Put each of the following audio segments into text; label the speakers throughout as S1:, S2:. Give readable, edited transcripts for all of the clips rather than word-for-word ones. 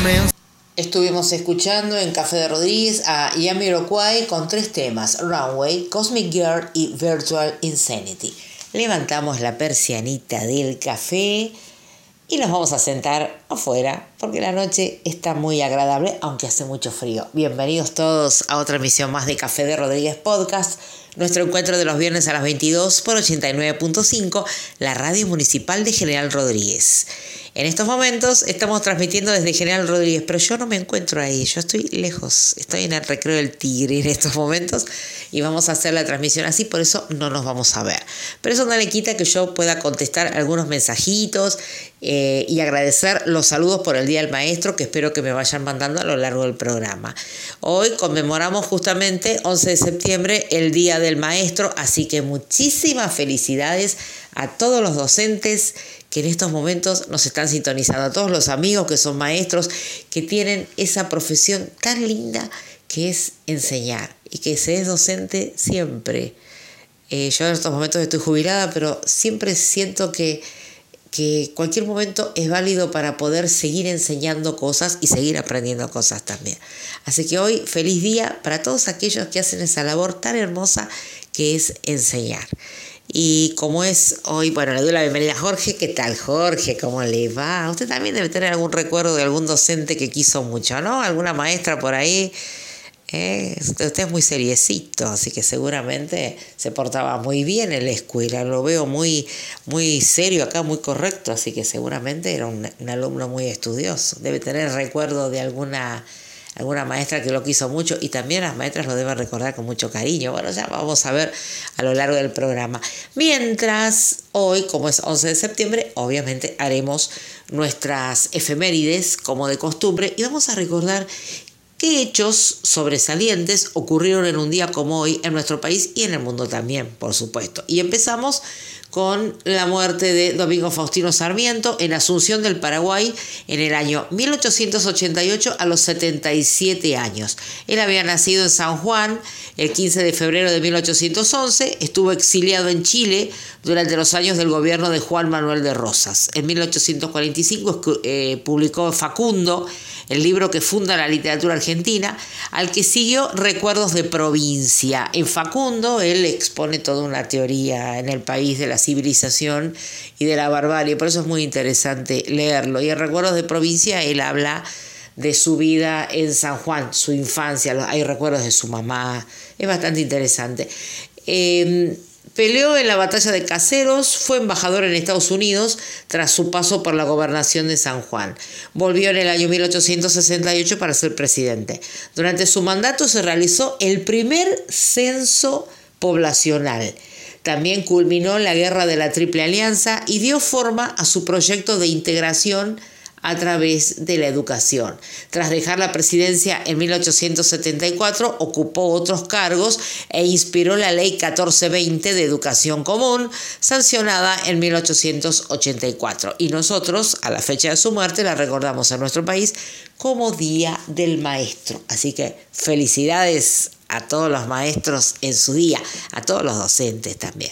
S1: Estuvimos escuchando en Café de Rodríguez a Jamiroquai con 3 temas: Runway, Cosmic Girl y Virtual Insanity. Levantamos la persianita del café y nos vamos a sentar afuera porque la noche está muy agradable, aunque hace mucho frío. Bienvenidos todos a otra emisión más de Café de Rodríguez Podcast, nuestro encuentro de los viernes a las 22 por 89.5, la radio municipal de General Rodríguez. En estos momentos estamos transmitiendo desde General Rodríguez, pero yo no me encuentro ahí, yo estoy lejos, estoy en el Recreo del Tigre en estos momentos y vamos a hacer la transmisión así, por eso no nos vamos a ver. Pero eso no le quita que yo pueda contestar algunos mensajitos y agradecer los saludos por el Día del Maestro que espero que me vayan mandando a lo largo del programa. Hoy conmemoramos justamente 11 de septiembre el Día del Maestro, así que muchísimas felicidades a todos los docentes que en estos momentos nos están sintonizando, a todos los amigos que son maestros, que tienen esa profesión tan linda que es enseñar y que se es docente siempre. Yo en estos momentos estoy jubilada, pero siempre siento que cualquier momento es válido para poder seguir enseñando cosas y seguir aprendiendo cosas también. Así que hoy, feliz día para todos aquellos que hacen esa labor tan hermosa que es enseñar. Y como es hoy, bueno, le doy la bienvenida a Jorge. ¿Qué tal, Jorge? ¿Cómo le va? Usted también debe tener algún recuerdo de algún docente que quiso mucho, ¿no? Alguna maestra por ahí. Usted es muy seriecito, así que seguramente se portaba muy bien en la escuela. Lo veo muy, muy serio acá, muy correcto, así que seguramente era un alumno muy estudioso. Debe tener recuerdo de alguna maestra que lo quiso mucho, y también las maestras lo deben recordar con mucho cariño. Bueno, ya vamos a ver a lo largo del programa. Mientras, hoy, como es 11 de septiembre, obviamente haremos nuestras efemérides como de costumbre y vamos a recordar qué hechos sobresalientes ocurrieron en un día como hoy en nuestro país y en el mundo también, por supuesto. Y empezamos con la muerte de Domingo Faustino Sarmiento en Asunción del Paraguay en el año 1888 a los 77 años. Él había nacido en San Juan el 15 de febrero de 1811, estuvo exiliado en Chile durante los años del gobierno de Juan Manuel de Rosas. En 1845 publicó Facundo, el libro que funda la literatura argentina, al que siguió Recuerdos de Provincia. En Facundo él expone toda una teoría en el país de la civilización y de la barbarie, por eso es muy interesante leerlo. Y en Recuerdos de Provincia él habla de su vida en San Juan, su infancia, hay recuerdos de su mamá, es bastante interesante. Peleó en la batalla de Caseros, fue embajador en Estados Unidos tras su paso por la gobernación de San Juan. Volvió en el año 1868 para ser presidente. Durante su mandato se realizó el primer censo poblacional. También culminó la Guerra de la Triple Alianza y dio forma a su proyecto de integración a través de la educación. Tras dejar la presidencia en 1874, ocupó otros cargos e inspiró la Ley 1420 de Educación Común, sancionada en 1884. Y nosotros, a la fecha de su muerte, la recordamos en nuestro país como Día del Maestro. Así que felicidades a todos los maestros en su día, a todos los docentes también.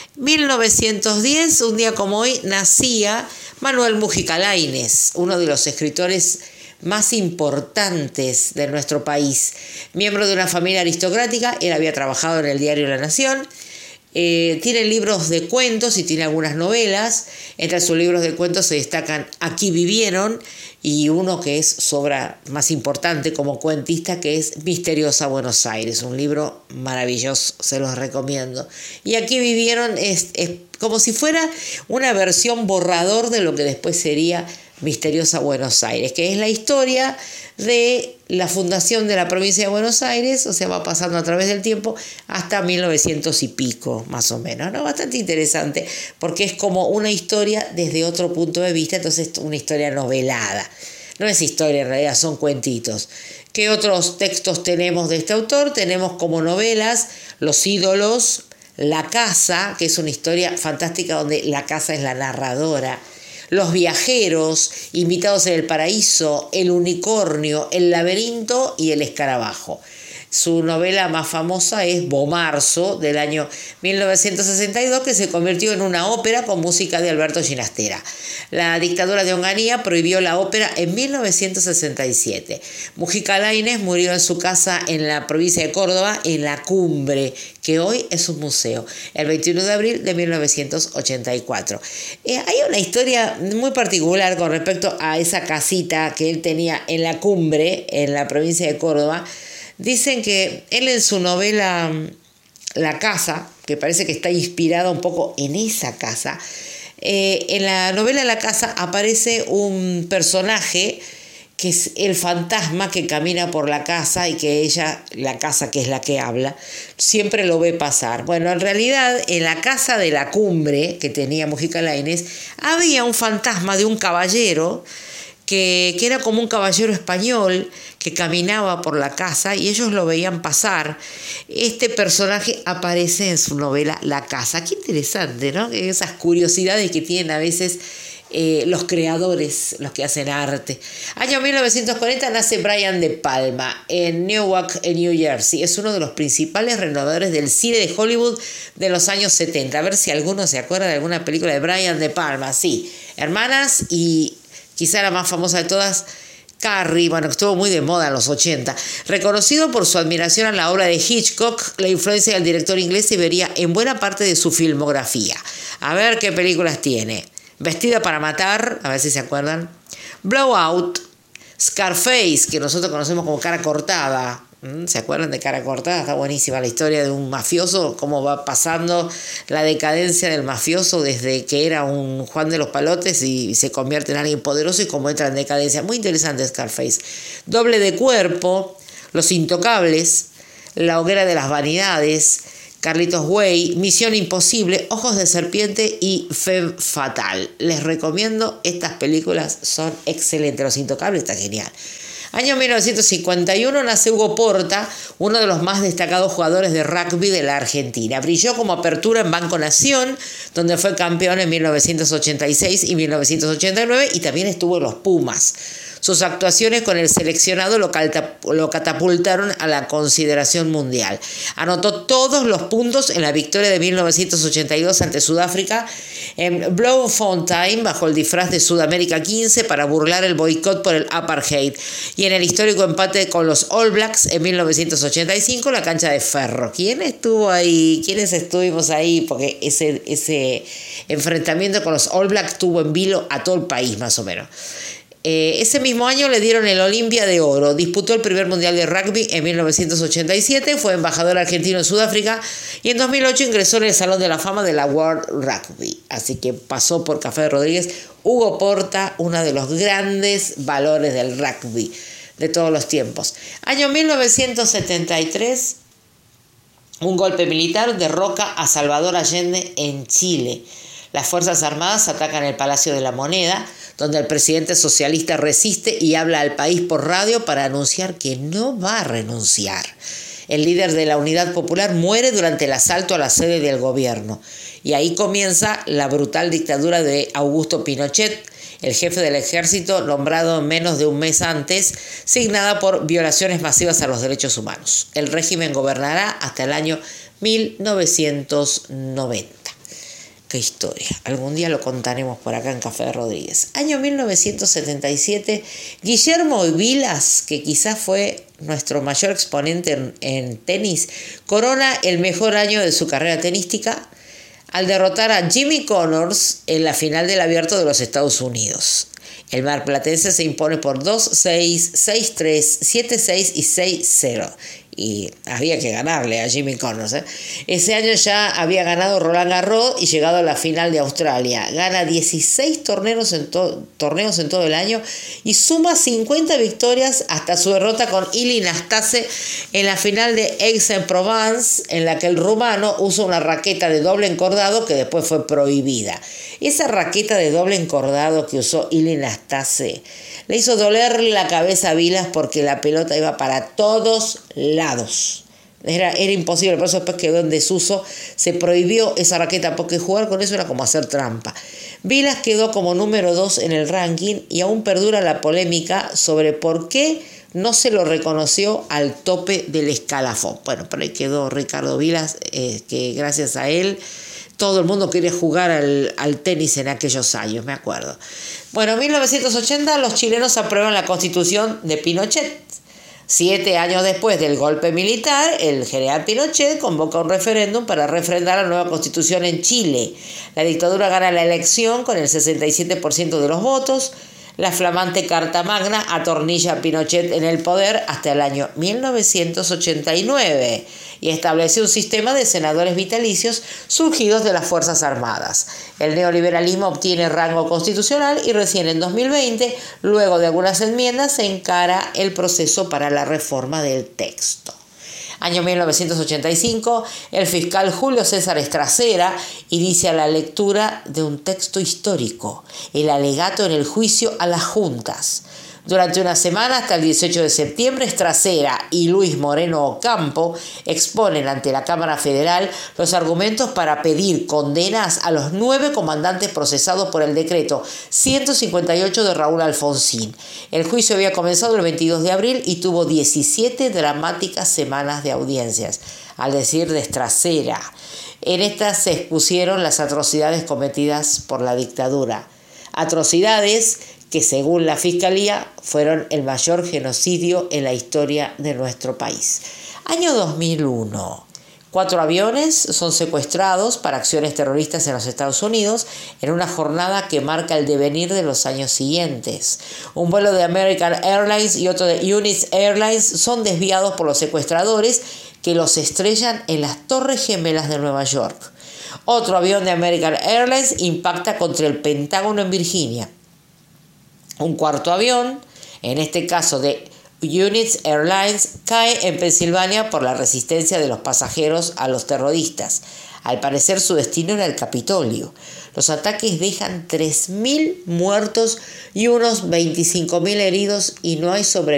S1: 1910, un día como hoy, nacía Manuel Mujica Lainez, uno de los escritores más importantes de nuestro país. Miembro de una familia aristocrática, él había trabajado en el diario La Nación. Tiene libros de cuentos y tiene algunas novelas. Entre sus libros de cuentos se destacan Aquí vivieron y uno que es su obra más importante como cuentista, que es Misteriosa Buenos Aires, un libro maravilloso, se los recomiendo. Y Aquí vivieron es como si fuera una versión borrador de lo que después sería Misteriosa Buenos Aires, que es la historia de la fundación de la provincia de Buenos Aires, o sea, va pasando a través del tiempo hasta 1900 y pico, más o menos, ¿no? Bastante interesante, porque es como una historia desde otro punto de vista, entonces una historia novelada. No es historia, en realidad son cuentitos. ¿Qué otros textos tenemos de este autor? Tenemos como novelas Los ídolos, La casa, que es una historia fantástica donde la casa es la narradora, Los viajeros, Invitados en el paraíso, El unicornio, El laberinto y El escarabajo. Su novela más famosa es Bomarzo, del año 1962, que se convirtió en una ópera con música de Alberto Ginastera. La dictadura de Onganía prohibió la ópera en 1967. Mujica Lainez murió en su casa en la provincia de Córdoba, en La Cumbre, que hoy es un museo, el 21 de abril de 1984. Hay una historia muy particular con respecto a esa casita que él tenía en La Cumbre, en la provincia de Córdoba. Dicen que él en su novela La Casa, que parece que está inspirada un poco en esa casa, en la novela La Casa aparece un personaje que es el fantasma que camina por la casa y que ella, la casa que es la que habla, siempre lo ve pasar. Bueno, en realidad en la casa de La Cumbre que tenía Mujica Lainez había un fantasma de un caballero que era como un caballero español que caminaba por la casa y ellos lo veían pasar. Este personaje aparece en su novela La Casa. Qué interesante, ¿no? Esas curiosidades que tienen a veces los creadores, los que hacen arte. Año 1940 nace Brian De Palma en Newark, en New Jersey. Es uno de los principales renovadores del cine de Hollywood de los años 70. A ver si alguno se acuerda de alguna película de Brian De Palma. Sí, Hermanas y quizá la más famosa de todas, Carrie, bueno, estuvo muy de moda en los 80. Reconocido por su admiración a la obra de Hitchcock, la influencia del director inglés se vería en buena parte de su filmografía. A ver qué películas tiene. Vestida para matar, a ver si se acuerdan. Blowout, Scarface, que nosotros conocemos como Cara Cortada. ¿Se acuerdan de Cara Cortada? Está buenísima la historia de un mafioso, cómo va pasando la decadencia del mafioso desde que era un Juan de los Palotes y se convierte en alguien poderoso y cómo entra en decadencia. Muy interesante Scarface. Doble de cuerpo, Los Intocables, La Hoguera de las Vanidades, Carlitos Way, Misión Imposible, Ojos de Serpiente y Femme Fatal. Les recomiendo estas películas, son excelentes. Los Intocables está genial. Año 1951 nace Hugo Porta, uno de los más destacados jugadores de rugby de la Argentina. Brilló como apertura en Banco Nación, donde fue campeón en 1986 y 1989 y también estuvo en los Pumas. Sus actuaciones con el seleccionado lo catapultaron a la consideración mundial. Anotó todos los puntos en la victoria de 1982 ante Sudáfrica en Bloemfontein bajo el disfraz de Sudamérica 15 para burlar el boicot por el apartheid, y en el histórico empate con los All Blacks en 1985 en la cancha de Ferro. ¿Quién estuvo ahí? ¿Quiénes estuvimos ahí? Porque ese enfrentamiento con los All Blacks tuvo en vilo a todo el país más o menos. Ese mismo año le dieron el Olimpia de Oro. Disputó el primer mundial de rugby en 1987, fue embajador argentino en Sudáfrica y en 2008 ingresó en el Salón de la Fama de la World Rugby. Así que pasó por Café de Rodríguez. Hugo Porta, uno de los grandes valores del rugby de todos los tiempos. Año 1973, un golpe militar derroca a Salvador Allende en Chile. Las Fuerzas Armadas atacan el Palacio de la Moneda, donde el presidente socialista resiste y habla al país por radio para anunciar que no va a renunciar. El líder de la Unidad Popular muere durante el asalto a la sede del gobierno. Y ahí comienza la brutal dictadura de Augusto Pinochet, el jefe del ejército nombrado menos de un mes antes, signada por violaciones masivas a los derechos humanos. El régimen gobernará hasta el año 1990. Qué historia. Algún día lo contaremos por acá en Café de Rodríguez. Año 1977, Guillermo Vilas, que quizás fue nuestro mayor exponente en tenis, corona el mejor año de su carrera tenística al derrotar a Jimmy Connors en la final del Abierto de los Estados Unidos. El marplatense se impone por 2-6, 6-3, 7-6 y 6-0. Y había que ganarle a Jimmy Connors. Ese año ya había ganado Roland Garros y llegado a la final de Australia. Gana 16 torneos en todo el año y suma 50 victorias hasta su derrota con Ilie Nastase en la final de Aix-en-Provence, en la que el rumano usa una raqueta de doble encordado que después fue prohibida. Esa raqueta de doble encordado que usó Ilie Nastase le hizo dolerle la cabeza a Vilas porque la pelota iba para todos lados. Era imposible, por eso después quedó en desuso. Se prohibió esa raqueta porque jugar con eso era como hacer trampa. Vilas quedó como número 2 en el ranking y aún perdura la polémica sobre por qué no se lo reconoció al tope del escalafón. Bueno, por ahí quedó Ricardo Vilas, que gracias a él todo el mundo quería jugar al tenis en aquellos años, me acuerdo. Bueno, en 1980 los chilenos aprueban la constitución de Pinochet. 7 años después del golpe militar, el general Pinochet convoca un referéndum para refrendar la nueva constitución en Chile. La dictadura gana la elección con el 67% de los votos. La flamante Carta Magna atornilla a Pinochet en el poder hasta el año 1989 y establece un sistema de senadores vitalicios surgidos de las Fuerzas Armadas. El neoliberalismo obtiene rango constitucional y recién en 2020, luego de algunas enmiendas, se encara el proceso para la reforma del texto. Año 1985, el fiscal Julio César Estracera inicia la lectura de un texto histórico, el alegato en el juicio a las juntas. Durante una semana, hasta el 18 de septiembre, Estracera y Luis Moreno Ocampo exponen ante la Cámara Federal los argumentos para pedir condenas a los 9 comandantes procesados por el decreto 158 de Raúl Alfonsín. El juicio había comenzado el 22 de abril y tuvo 17 dramáticas semanas de audiencias, al decir de Estracera. En estas se expusieron las atrocidades cometidas por la dictadura. Atrocidades que según la Fiscalía fueron el mayor genocidio en la historia de nuestro país. Año 2001. 4 aviones son secuestrados para acciones terroristas en los Estados Unidos en una jornada que marca el devenir de los años siguientes. Un vuelo de American Airlines y otro de United Airlines son desviados por los secuestradores que los estrellan en las Torres Gemelas de Nueva York. Otro avión de American Airlines impacta contra el Pentágono en Virginia. Un cuarto avión, en este caso de United Airlines, cae en Pensilvania por la resistencia de los pasajeros a los terroristas. Al parecer su destino era el Capitolio. Los ataques dejan 3.000 muertos y unos 25.000 heridos y no hay sobrevivientes.